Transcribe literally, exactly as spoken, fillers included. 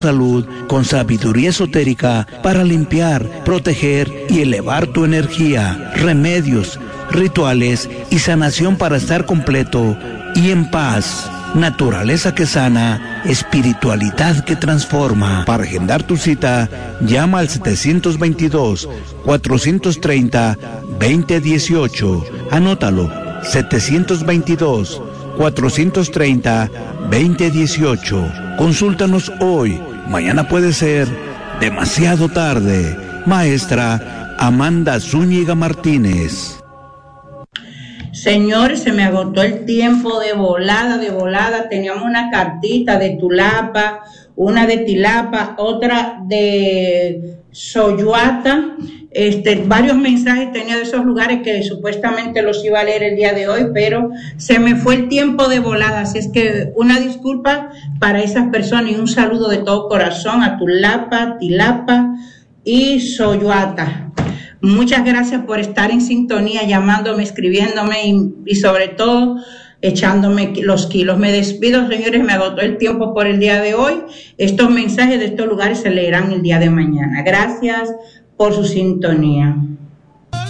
salud con sabiduría esotérica para limpiar, proteger y elevar tu energía, remedios, rituales y sanación para estar completo y en paz. Naturaleza que sana, espiritualidad que transforma. Para agendar tu cita, llama al setecientos veintidós, cuatrocientos treinta, veinte dieciocho. Anótalo, setecientos veintidós, cuatrocientos treinta, veinte dieciocho. Consúltanos hoy, mañana puede ser demasiado tarde. Maestra Amanda Zúñiga Martínez. Señores, se me agotó el tiempo de volada, de volada. Teníamos una cartita de Tulapa, una de Tilapa, otra de Soyuata, este, varios mensajes tenía de esos lugares que supuestamente los iba a leer el día de hoy, pero se me fue el tiempo de volada, así es que una disculpa para esas personas y un saludo de todo corazón a Tulapa, Tilapa y Soyuata. Muchas gracias por estar en sintonía, llamándome, escribiéndome y, y sobre todo echándome los kilos. Me despido, señores, me agotó el tiempo por el día de hoy. Estos mensajes de estos lugares se leerán el día de mañana. Gracias por su sintonía.